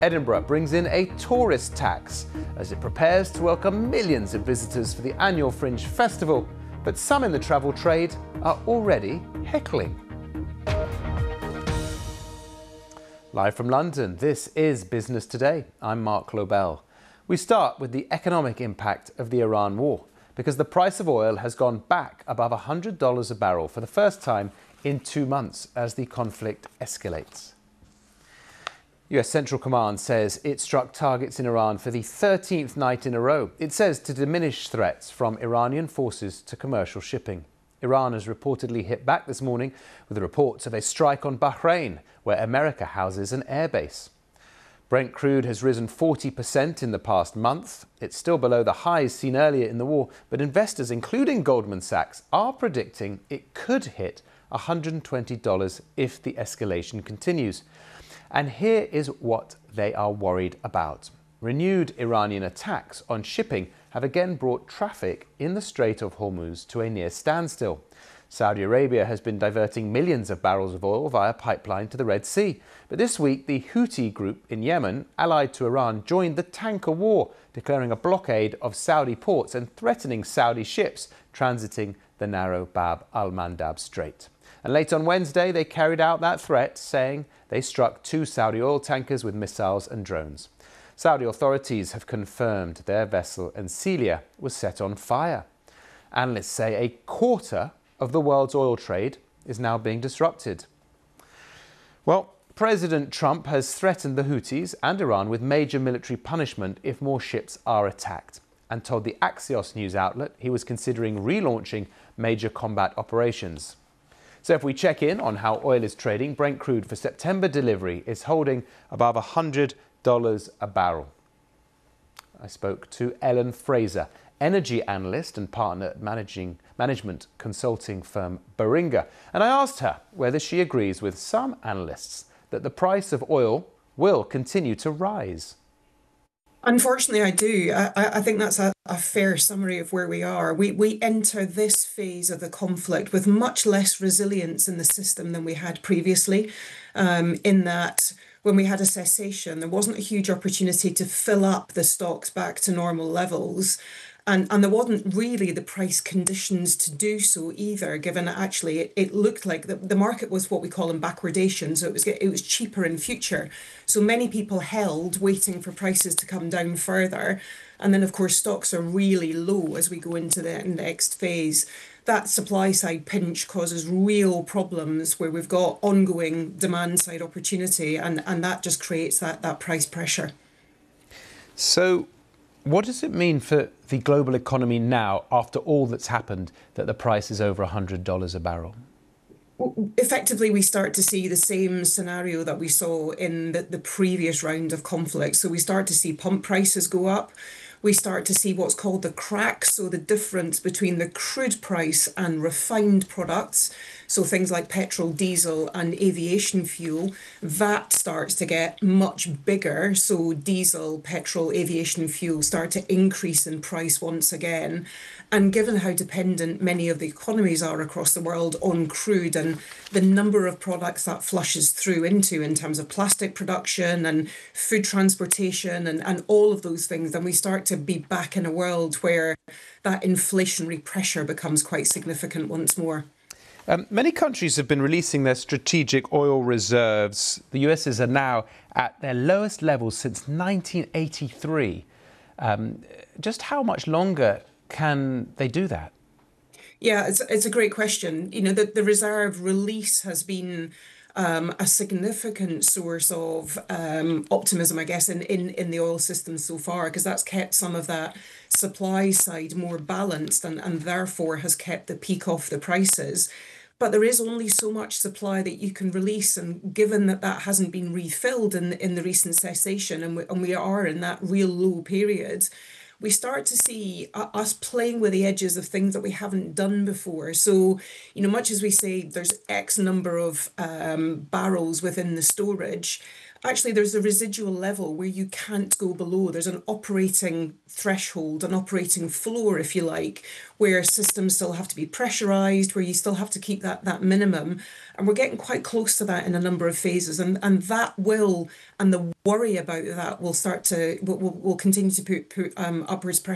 Edinburgh brings in a tourist tax as it prepares to welcome millions of visitors for the annual Fringe Festival. But some in the travel trade are already heckling. Live from London, this is Business Today. I'm Mark Lobel. We start with the economic impact of the Iran war, because the price of oil has gone back above $100 a barrel for the first time in 2 months as the conflict escalates. US Central Command says it struck targets in Iran for the 13th night in a row. It says to diminish threats from Iranian forces to commercial shipping. Iran has reportedly hit back this morning with reports of a strike on Bahrain, where America houses an airbase. Brent crude has risen 40% in the past month. It's still below the highs seen earlier in the war, but investors, including Goldman Sachs, are predicting it could hit $120 if the escalation continues. And here is what they are worried about. Renewed Iranian attacks on shipping have again brought traffic in the Strait of Hormuz to a near standstill. Saudi Arabia has been diverting millions of barrels of oil via pipeline to the Red Sea. But this week, the Houthi group in Yemen, allied to Iran, joined the tanker war, declaring a blockade of Saudi ports and threatening Saudi ships transiting the narrow Bab al-Mandab Strait. And late on Wednesday, they carried out that threat, saying they struck 2 Saudi oil tankers with missiles and drones. Saudi authorities have confirmed their vessel Ancelia was set on fire. Analysts say a quarter of the world's oil trade is now being disrupted. Well, President Trump has threatened the Houthis and Iran with major military punishment if more ships are attacked, and told the Axios news outlet he was considering relaunching major combat operations. So if we check in on how oil is trading, Brent crude for September delivery is holding above $100 a barrel. I spoke to Ellen Fraser, energy analyst and partner at management consulting firm Baringa, and I asked her whether she agrees with some analysts that the price of oil will continue to rise. Unfortunately, I do. I think that's a fair summary of where we are. We enter this phase of the conflict with much less resilience in the system than we had previously, in that when we had a cessation, there wasn't a huge opportunity to fill up the stocks back to normal levels. And there wasn't really the price conditions to do so either, given that actually it looked like the market was what we call in backwardation, so it was cheaper in future. So many people held, waiting for prices to come down further. And then, of course, stocks are really low as we go into the next phase. That supply side pinch causes real problems where we've got ongoing demand side opportunity, and that just creates that price pressure. So what does it mean for the global economy now, after all that's happened, that the price is over $100 a barrel? Effectively, we start to see the same scenario that we saw in the previous round of conflict. So we start to see pump prices go up. We start to see what's called the crack, so the difference between the crude price and refined products, so things like petrol, diesel and aviation fuel, that starts to get much bigger. So diesel, petrol, aviation fuel start to increase in price once again. And given how dependent many of the economies are across the world on crude and the number of products that flushes through into in terms of plastic production and food transportation and all of those things, then we start to be back in a world where that inflationary pressure becomes quite significant once more. Many countries have been releasing their strategic oil reserves. The US's are now at their lowest levels since 1983. Just how much longer can they do that? Yeah, it's a great question. You know, the reserve release has been a significant source of optimism, I guess, in the oil system so far, because that's kept some of that supply side more balanced and therefore has kept the peak off the prices. But there is only so much supply that you can release, and given that that hasn't been refilled in the recent cessation, and we are in that real low period, we start to see us playing with the edges of things that we haven't done before. So, you know, much as we say there's X number of barrels within the storage, actually there's a residual level where you can't go below. There's an operating threshold, an operating floor, if you like, where systems still have to be pressurized, where you still have to keep that minimum. And we're getting quite close to that in a number of phases. And that will, and the worry about that will start to, will continue to put upwards pressure